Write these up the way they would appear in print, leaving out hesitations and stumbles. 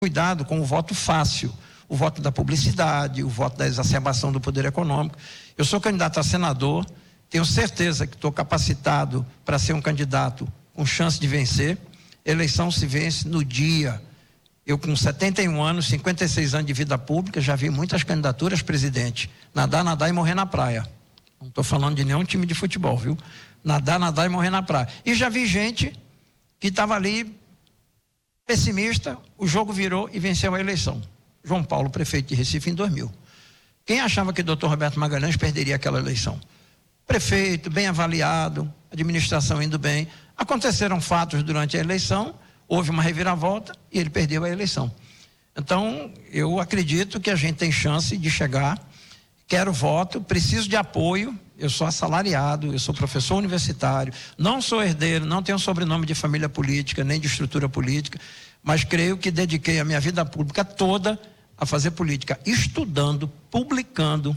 cuidado com o voto fácil, o voto da publicidade, o voto da exacerbação do poder econômico. Eu sou candidato a senador, tenho certeza que estou capacitado para ser um candidato com chance de vencer. Eleição se vence no dia. Eu, com 71 anos, 56 anos de vida pública, já vi muitas candidaturas, presidente, nadar e morrer na praia. Não estou falando de nenhum time de futebol, viu? Nadar e morrer na praia. E já vi gente que estava ali pessimista, o jogo virou e venceu a eleição. João Paulo, prefeito de Recife, em 2000. Quem achava que o Dr. Roberto Magalhães perderia aquela eleição? Prefeito, bem avaliado, administração indo bem. Aconteceram fatos durante a eleição, houve uma reviravolta e ele perdeu a eleição. Então, eu acredito que a gente tem chance de chegar. Quero voto, preciso de apoio. Eu sou assalariado, eu sou professor universitário, não sou herdeiro, não tenho sobrenome de família política, nem de estrutura política, mas creio que dediquei a minha vida pública toda a fazer política, estudando, publicando.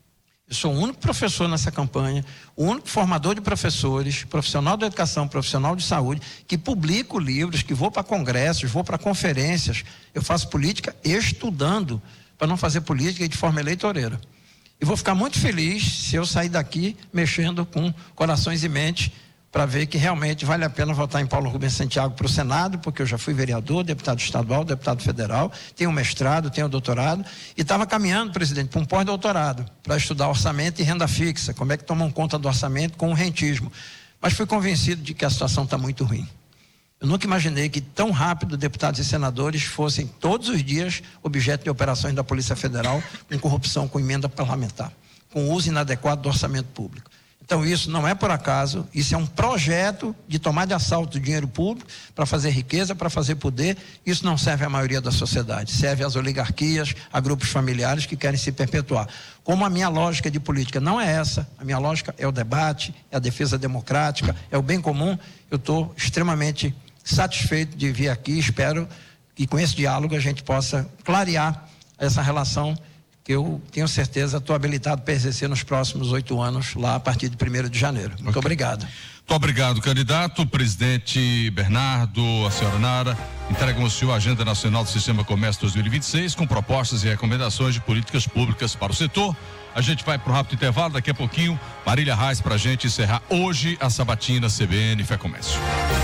Eu sou o único professor nessa campanha, o único formador de professores, profissional da educação, profissional de saúde, que publico livros, que vou para congressos, vou para conferências. Eu faço política estudando, para não fazer política de forma eleitoreira. E vou ficar muito feliz se eu sair daqui mexendo com corações e mentes para ver que realmente vale a pena votar em Paulo Rubens Santiago para o Senado, porque eu já fui vereador, deputado estadual, deputado federal, tenho mestrado, tenho doutorado e estava caminhando, presidente, para um pós-doutorado, para estudar orçamento e renda fixa, como é que tomam conta do orçamento com o rentismo. Mas fui convencido de que a situação está muito ruim. Eu nunca imaginei que tão rápido deputados e senadores fossem todos os dias objeto de operações da Polícia Federal com corrupção, com emenda parlamentar, com uso inadequado do orçamento público. Então isso não é por acaso, isso é um projeto de tomar de assalto o dinheiro público para fazer riqueza, para fazer poder. Isso não serve à maioria da sociedade, serve às oligarquias, a grupos familiares que querem se perpetuar. Como a minha lógica de política não é essa, a minha lógica é o debate, é a defesa democrática, é o bem comum, eu estou extremamente satisfeito de vir aqui, espero que com esse diálogo a gente possa clarear essa relação que eu tenho certeza estou habilitado para exercer nos próximos 8 anos lá a partir de 1º de janeiro. Muito obrigado. Muito obrigado, candidato. Presidente Bernardo, a senhora Nara, entregam ao senhor a Agenda Nacional do Sistema Comércio 2026 com propostas e recomendações de políticas públicas para o setor. A gente vai para um rápido intervalo, daqui a pouquinho Marília Reis para a gente encerrar hoje a sabatina CBN Fé Comércio.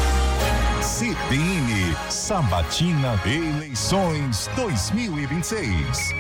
CBN Sabatina Eleições 2026.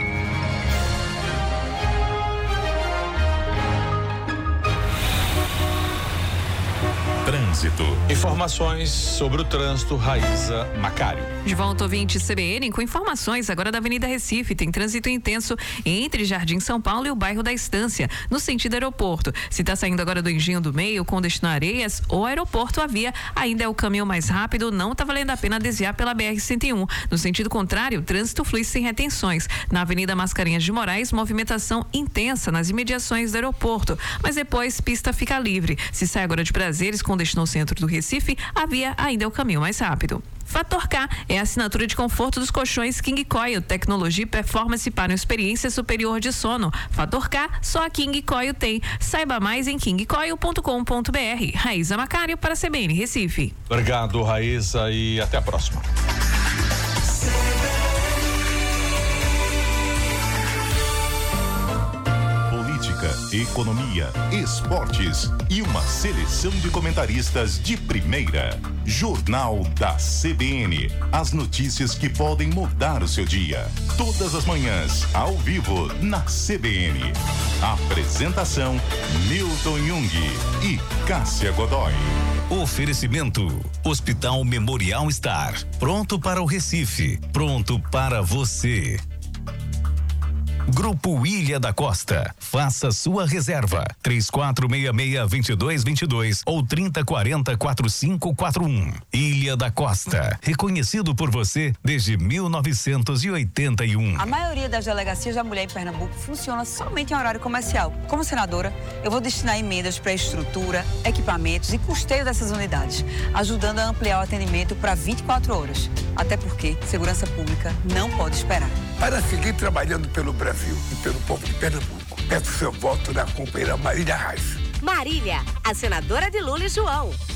Trânsito. Informações sobre o trânsito, Raíza Macário. De volta, ouvinte CBN, com informações agora da Avenida Recife. Tem trânsito intenso entre Jardim São Paulo e o bairro da Estância, no sentido aeroporto. Se está saindo agora do Engenho do Meio com destino a Areias ou aeroporto, a via ainda é o caminho mais rápido, não está valendo a pena desviar pela BR-101. No sentido contrário, o trânsito flui sem retenções. Na Avenida Mascarenhas de Moraes, movimentação intensa nas imediações do aeroporto, mas depois pista fica livre. Se sai agora de Prazeres com destino ao centro do Recife, a via ainda é o caminho mais rápido. Fator K é a assinatura de conforto dos colchões King Coil, tecnologia e performance para uma experiência superior de sono. Fator K, só a King Coil tem. Saiba mais em kingcoil.com.br. Raíza Macário para a CBN Recife. Obrigado, Raíza, e até a próxima. Economia, esportes e uma seleção de comentaristas de primeira. Jornal da CBN. As notícias que podem mudar o seu dia. Todas as manhãs, ao vivo, na CBN. Apresentação: Milton Jung e Cássia Godoy. Oferecimento: Hospital Memorial Star. Pronto para o Recife. Pronto para você. Grupo Ilha da Costa. Faça sua reserva. 3466-2222 ou 3040-4541. Ilha da Costa. Reconhecido por você desde 1981. A maioria das delegacias da mulher em Pernambuco funciona somente em horário comercial. Como senadora, eu vou destinar emendas para estrutura, equipamentos e custeio dessas unidades, ajudando a ampliar o atendimento para 24 horas. Até porque segurança pública não pode esperar. Para seguir trabalhando pelo Brasil e pelo povo de Pernambuco, peço seu voto na companheira Marília Reis. Marília, a senadora de Lula e João.